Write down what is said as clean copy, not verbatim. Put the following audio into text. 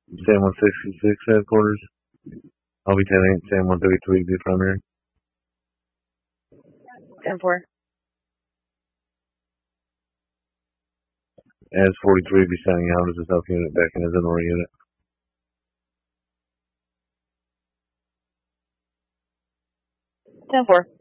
Sam 166 headquarters. I'll be 10-8, Sam 133, be primary. 10-4. As 43, be standing out as a self unit, back in as an OR unit. 10-4.